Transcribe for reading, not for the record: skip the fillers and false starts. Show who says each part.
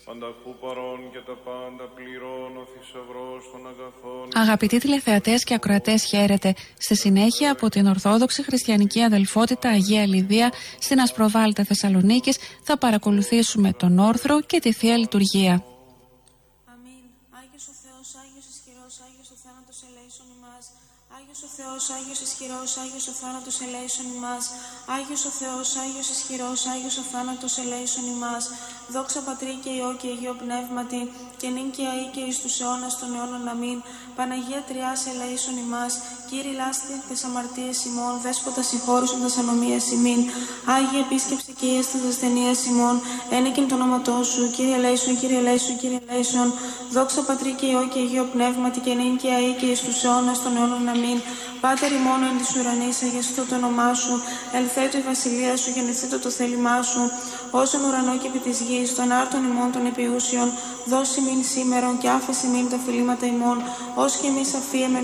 Speaker 1: πανταχού παρών και τα πάντα πληρών ο θησαυρός των αγαθών.
Speaker 2: Αγαπητοί τηλεθεατές και ακροατές, χαίρετε. Στη συνέχεια από την Ορθόδοξη Χριστιανική Αδελφότητα Αγία Λιδία στην Ασπροβάλτα Θεσσαλονίκης θα παρακολουθήσουμε τον όρθρο και τη Θεία Λειτουργία.
Speaker 3: Αμήν. Άγιος ο Θεός, Άγιος ισχυρός, Άγιος ο θάνατος ελέησον ημάς. Άγιος ο Θεός, Άγιος ισχυρός, Άγιος ο θάνατος ελέησον ημάς. Άγιος ο Θεός, Άγιος ισχυρός, Άγιος ο θάνατος ελέησον ημάς. Δόξα Πατρί και Υιό και Αγίο Πνεύματι, και νυν και αεί και εις τους αιώνας των αιώνων. Αμήν. Παναγία Τριάς ελέησον ημάς. Κύριε λάστη τες αμαρτίες ημών, Δέσποτα συγχώρησον τες ανομίες ημίν. Άγιε επίσκεψε και ίες τες ασθενείες ημών, ένεκεν το όνοματό σου. Κύριε ελέησον, Κύριε ελέησον, Κύριε ελέησον. Δόξα Πατρί και Υιό και Αγίο Πνεύματι, και νυν και αεί και εις τους αιώνας των αιώνων. Αμήν. Πάτερ ημών εν της ουρανής, αγιαστήτω το όνομά σου. Ελθέτω η βασιλεία σου, γεννηθήτω το θέλημά σου. Όσον ουρανό και επί της γης, των άρτων ημών των επιούσιων, δώσει μην σήμερον και άφεση μην τα φιλήματα ημών, ως και εμείς αφίεμεν